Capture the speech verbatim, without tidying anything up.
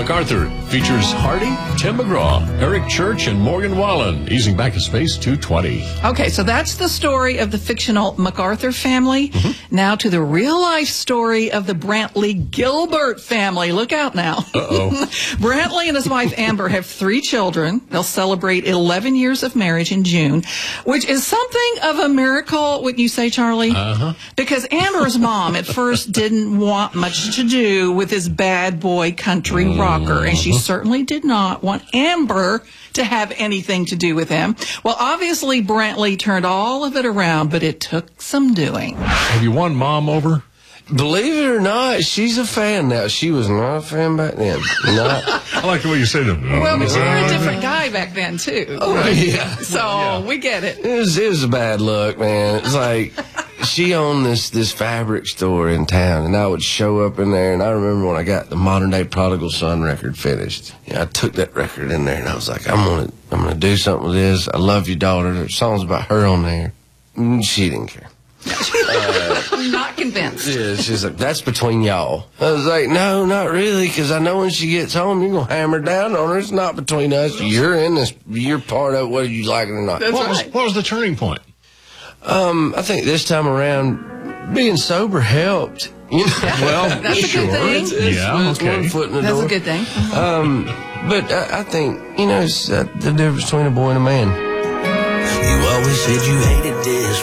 MacArthur features Hardy, Tim McGraw, Eric Church, and Morgan Wallen, easing back to Space two twenty. Okay, so that's the story of the fictional MacArthur family. Mm-hmm. Now to the real-life story of the Brantley Gilbert family. Look out now. Uh-oh. Brantley and his wife Amber have three children. They'll celebrate eleven years of marriage in June, which is something of a miracle, wouldn't you say, Charlie? Uh-huh. Because Amber's mom at first didn't want much to do with his bad boy country rocker, and she certainly did not want Amber to have anything to do with him. Well, obviously, Brantley turned all of it around, but it took some doing. Have you won Mom over? Believe it or not, she's a fan now. She was not a fan back then. Not. I like the way you say that. Well, but you were a different guy back then, too. Oh, yeah. So Yeah. we get it. It was, it was a bad look, man. It's like she owned this this fabric store in town, and I would show up in there, and I remember when I got the Modern Day Prodigal Son record finished. You know, I took that record in there, and I was like, I'm gonna I'm gonna do something with this. I love your daughter. There's songs about her on there. Mm, She didn't care. Not convinced. Yeah, she's like, that's between y'all. I was like, no, not really, because I know when she gets home, you're going to hammer down on her. It's not between us. You're in this. You're part of it, whether you like it or not. That's What was, right. what was the turning point? Um, I think this time around, being sober helped. You know? Well, That's a good sure. thing. It's, it's, Yeah, it's okay. one foot in the That's door. a good thing. Um, but I, I think, you know, it's uh, the difference between a boy and a man. You always said you hated this